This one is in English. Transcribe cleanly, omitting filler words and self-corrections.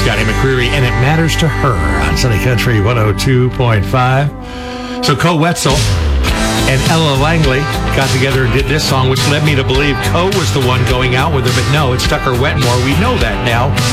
Johnny McCreary, and It Matters to Her on Sunny Country 102.5. So Co Wetzel and Ella Langley got together and did this song, which led me to believe Co was the one going out with her, but no, it's Tucker Wetmore. We know that now.